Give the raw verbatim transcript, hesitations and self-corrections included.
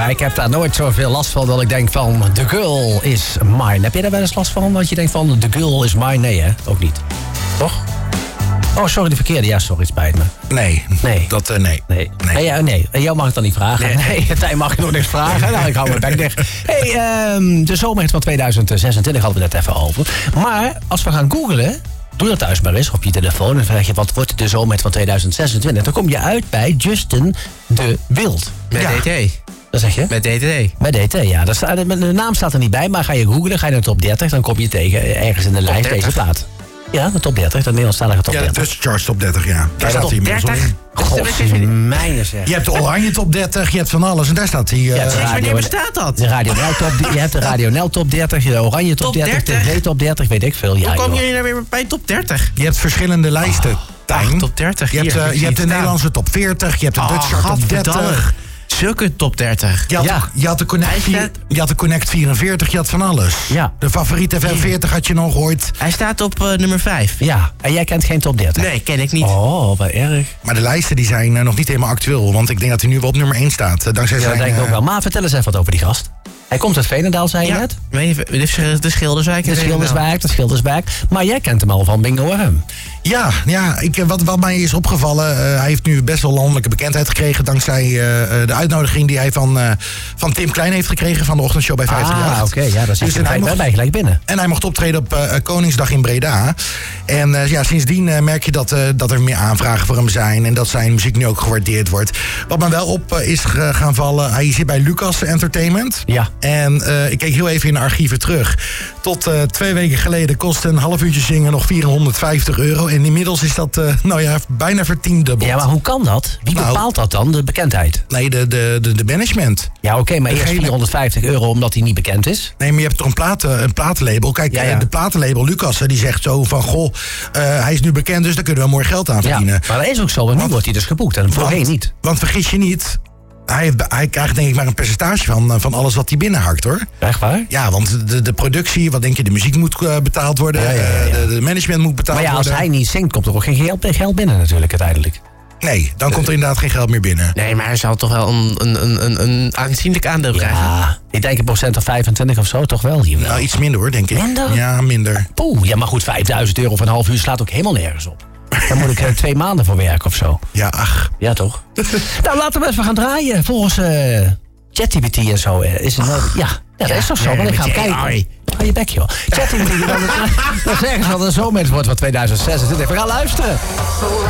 maar ik heb daar nooit zoveel last van dat ik denk van... The girl is mine. Heb jij daar wel eens last van? Dat je denkt van, the girl is mine? Nee, hè? Ook niet. Toch? Oh, sorry, de verkeerde. Ja, sorry, het spijt me. Nee. Nee. Dat, uh, nee. Nee. Nee. Nee, ja, nee. En jou mag ik dan niet vragen. Nee, nee. Tij mag ik nog niks vragen. Nou, ik hou mijn bek dicht. Hey, um, de zomerhit van tweeduizend zesentwintig hadden we net even over. Maar als we gaan googlen... Doe dat thuis maar eens op je telefoon. En dan vraag je, wat wordt de zomerhit van tweeduizend zesentwintig? Dan kom je uit bij Justin de Wild. Met ja. D T. Dat zeg je? Met D T. Met D T, ja. Dat staat, de naam staat er niet bij, maar ga je googlen, ga je naar de top dertig... dan kom je tegen ergens in de lijst deze plaat. Ja, de top dertig, de Nederlandstalige top dertig. Ja, de Dutch Charts top dertig, ja. Daar staat hij inmiddels al in. Godsmijne zeg. Je hebt de Oranje top dertig, je hebt van alles en daar staat hij... Uh, ja, radio, wanneer bestaat dat? De Radio Nel top, je hebt de Radio Nel top dertig, de Oranje top, top dertig, de T V top dertig, weet ik veel. Ja, hoe komen joh. jullie nou weer bij top dertig? Je hebt verschillende lijsten, oh, Tijn. Ach, top dertig, je hebt, hier, uh, je hebt de Nederlandse top veertig, je hebt de oh, Dutch Chart top dertig. Zulke top dertig. Je had, ja. je, had de Connect vier, je had de Connect vierenveertig, je had van alles. Ja. De favoriete F M veertig had je nog gehoord. Hij staat op uh, nummer vijf. Ja, en jij kent geen top dertig? Nee, ken ik niet. Oh, wat erg. Maar de lijsten die zijn uh, nog niet helemaal actueel. Want ik denk dat hij nu wel op nummer één staat. Uh, dankzij ja, zijn, dat denk ik uh, ook wel. Maar vertel eens even wat over die gast. Hij komt uit Veenendaal, zei je ja. net? De Schilderswijk. De Schilderswijk, de Schilderswijk. Maar jij kent hem al van Bingo F M. Ja, ja ik, wat, wat mij is opgevallen... Uh, hij heeft nu best wel landelijke bekendheid gekregen... dankzij uh, de uitnodiging die hij van, uh, van Tim Klein heeft gekregen... van de ochtendshow bij vijfhonderdachttien. Ah, oké. Okay, ja, dat is dus hij mocht, bij gelijk binnen. En hij mocht optreden op uh, Koningsdag in Breda. En uh, ja, sindsdien uh, merk je dat, uh, dat er meer aanvragen voor hem zijn... en dat zijn muziek nu ook gewaardeerd wordt. Wat me wel op uh, is uh, gaan vallen... hij zit bij Lucas Entertainment. Ja. En uh, ik keek heel even in de archieven terug. Tot uh, twee weken geleden kostte een half uurtje zingen nog vierhonderdvijftig euro. En inmiddels is dat, uh, nou ja, bijna vertiendubbeld. Ja, maar hoe kan dat? Wie nou, bepaalt dat dan, de bekendheid? Nee, de, de, de, de management. Ja, oké, okay, maar eerst vierhonderdvijftig euro omdat hij niet bekend is? Nee, maar je hebt toch een, platen, een platenlabel. Kijk, ja, ja. de platenlabel Lucas, die zegt zo van... goh, uh, hij is nu bekend, dus daar kunnen we mooi geld aan verdienen. Ja, maar dat is ook zo, en nu want, wordt hij dus geboekt en voorheen want, niet. Want vergis je niet... Hij, heeft, hij krijgt denk ik maar een percentage van, van alles wat hij binnenhakt, hoor. Echt waar? Ja, want de, de productie, wat denk je, de muziek moet uh, betaald worden. Ja, ja, ja, ja. De, de management moet betaald worden. Maar ja, als worden. hij niet zingt, komt er ook geen geld, geld binnen natuurlijk uiteindelijk. Nee, dan komt er inderdaad geen geld meer binnen. Nee, maar hij zal toch wel een, een, een, een aanzienlijk aandeel krijgen. Ja, ik denk een procent of vijfentwintig of zo, toch wel? Hier wel. Nou, iets minder hoor, denk ik. Minder? Ja, minder. Poeh, ja, maar goed, vijfduizend euro voor een half uur slaat ook helemaal nergens op. Daar moet ik uh, twee maanden voor werken of zo. Ja, ach. Ja, toch? Nou, laten we even gaan draaien. Volgens uh, ChatGPT en zo uh, is het... Uh, ja, ja, dat is toch zo? Nee, want ik ga kijken. Hou je bek, joh. ChatGPT, dan zeggen ze dat er zo mensen wordt van tweeduizend zesentwintig. We gaan luisteren.